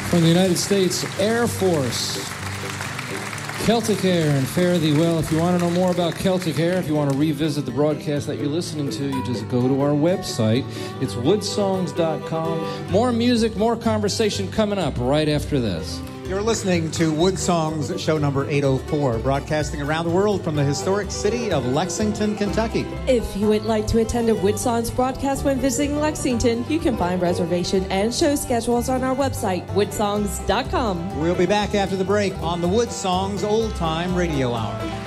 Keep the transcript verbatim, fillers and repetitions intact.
From the United States Air Force, Celtic Air, and fare thee well. If you want to know more about Celtic Air, if you want to revisit the broadcast that you're listening to, you just go to our website. It's wood songs dot com. More music, more conversation coming up right after this. You're listening to Wood Songs, show number eight oh four, broadcasting around the world from the historic city of Lexington, Kentucky. If you would like to attend a Wood Songs broadcast when visiting Lexington, you can find reservation and show schedules on our website, wood songs dot com. We'll be back after the break on the Wood Songs Old Time Radio Hour.